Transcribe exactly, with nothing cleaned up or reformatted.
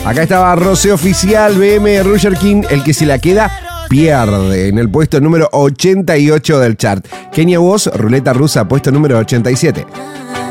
Acá estaba Rosé Oficial, B M Roger King, el que se la queda pierde en el puesto número ochenta y ocho del chart. Kenia Woz, Ruleta Rusa, puesto número ochenta y siete.